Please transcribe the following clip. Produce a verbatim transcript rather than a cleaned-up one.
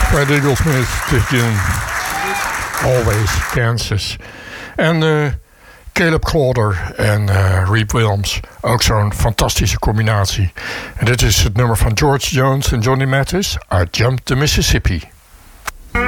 Fred Eagles met Tiff June. Always Kansas. En uh, Caleb Klauder en uh, Reep Williams. Ook zo'n fantastische combinatie. En dit is het nummer van George Jones en Johnny Mathis. I Jumped the Mississippi.